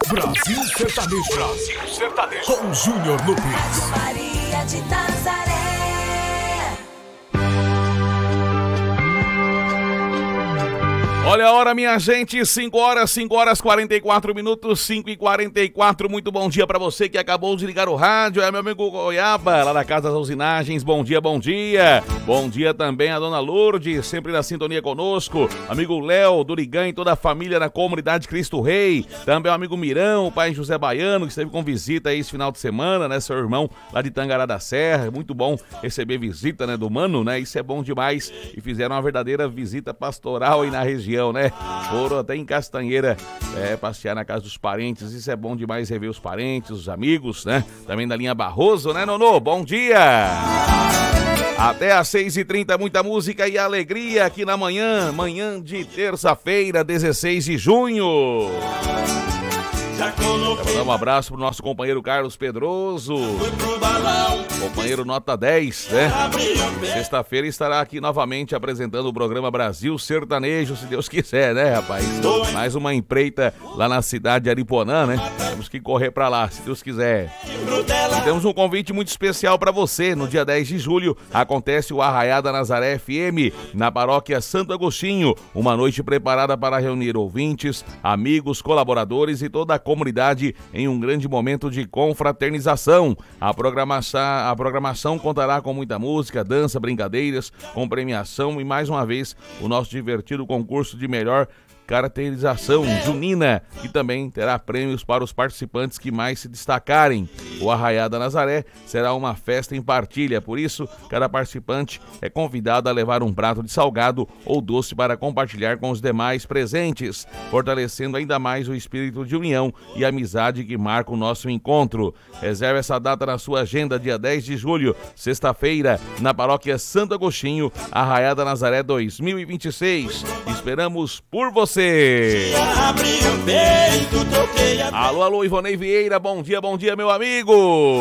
Brasil Sertanejo. Brasil Sertanejo. Com Júnior Lopes. Rádio Maria de Nazaré. Olha a hora, minha gente, 5 horas 44 minutos, 5h44, muito bom dia pra você que acabou de ligar o rádio, é meu amigo Goiaba, lá da Casa das Usinagens, bom dia, bom dia. Bom dia também a dona Lourdes, sempre na sintonia conosco, amigo Léo, Durigan e toda a família da comunidade Cristo Rei, também o amigo Mirão, o pai José Baiano, que esteve com visita aí esse final de semana, né, seu irmão lá de Tangará da Serra, muito bom receber visita, né, do Mano, né, isso é bom demais, e fizeram uma verdadeira visita pastoral aí na região, né? Foram até em Castanheira passear na casa dos parentes, isso é bom demais rever os parentes, os amigos, né? Também da linha Barroso, né, Nonô? Bom dia! Até às 6h30, muita música e alegria aqui na manhã de terça-feira, 16 de junho. Quero mandar um abraço pro nosso companheiro Carlos Pedroso, companheiro nota 10, né? Sexta-feira estará aqui novamente apresentando o programa Brasil Sertanejo, se Deus quiser, né, rapaz? Mais uma empreita lá na cidade de Ariponã, né? Temos que correr pra lá, se Deus quiser. E temos um convite muito especial pra você. No dia 10 de julho acontece o Arraiá da Nazaré FM na paróquia Santo Agostinho, uma noite preparada para reunir ouvintes, amigos, colaboradores e toda a comunidade em um grande momento de confraternização. A programação contará com muita música, dança, brincadeiras, com premiação e mais uma vez o nosso divertido concurso de melhor caracterização junina, e também terá prêmios para os participantes que mais se destacarem. O Arraiá da Nazaré será uma festa em partilha, por isso cada participante é convidado a levar um prato de salgado ou doce para compartilhar com os demais presentes, fortalecendo ainda mais o espírito de união e amizade que marca o nosso encontro. Reserve essa data na sua agenda, dia 10 de julho, sexta-feira, na paróquia Santo Agostinho, Arraiá da Nazaré 2026. Esperamos por você. Alô, Ivonei Vieira, bom dia, meu amigo.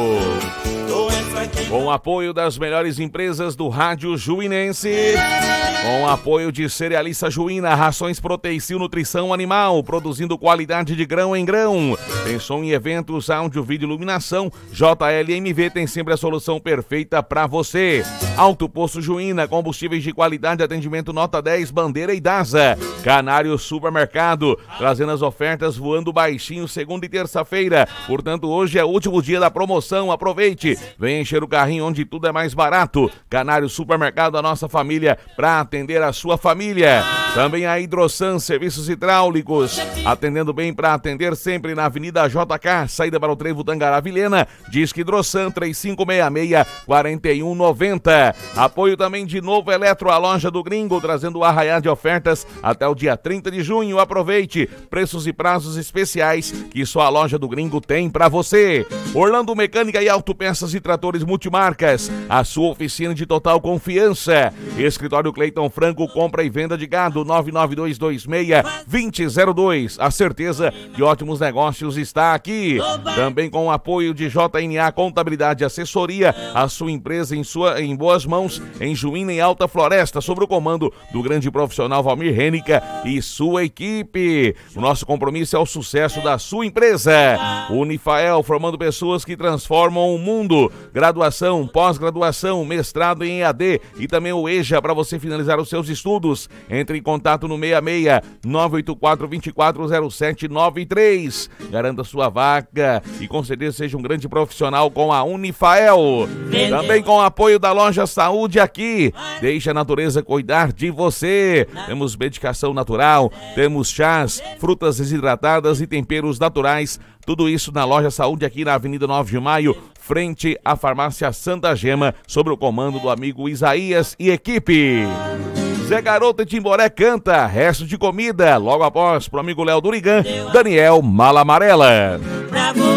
Com o apoio das melhores empresas do rádio juinense, com o apoio de Cerealista Juína, Rações Proteicil Nutrição Animal, produzindo qualidade de grão em grão. Pensou em eventos, áudio, vídeo, iluminação? JLMV tem sempre a solução perfeita para você. Alto Posto Juína, combustíveis de qualidade, atendimento nota 10, Bandeira e Daza. Canário Supermercado, trazendo as ofertas voando baixinho segunda e terça-feira. Portanto, hoje é o último dia da promoção, aproveite. Vem encher o carrinho onde tudo é mais barato. Canário Supermercado, a nossa família, para atender a sua família. Também a Hidrosan, serviços hidráulicos, atendendo bem para atender sempre na Avenida JK, saída para o Trevo Tangará Vilhena. Disque Hidrosan 3566-4190. Apoio também de Novo Eletro, a loja do Gringo, trazendo o arraiá de ofertas até o dia 30 de junho. Aproveite preços e prazos especiais que só a loja do Gringo tem para você. Orlando Mecânica e Autopeças e Tratores Multimarcas, a sua oficina de total confiança. Escritório Cleiton Franco, compra e venda de gado, 99226-2002. A certeza de ótimos negócios está aqui. Também com o apoio de JNA Contabilidade e Assessoria, a sua empresa em boas mãos, em Juína e Alta Floresta, sob o comando do grande profissional Valmir Rênica e sua equipe. O nosso compromisso é o sucesso da sua empresa. Unifael, formando pessoas que transformam o mundo. Graduação, pós-graduação, mestrado em EAD e também o EJA para você finalizar os seus estudos. Entre em contato no 66-984-240793. Garanta sua vaga e com certeza seja um grande profissional com a Unifael. Também com o apoio da Loja Saúde aqui. Deixa a natureza cuidar de você. Temos medicação natural, temos chás, frutas desidratadas e temperos naturais. Tudo isso na Loja Saúde aqui na Avenida 9 de Maio, frente à Farmácia Santa Gema, sob o comando do amigo Isaías e equipe. Zé Garoto e Timboré canta Resto de Comida, logo após pro amigo Léo Durigan, Daniel Mala Amarela.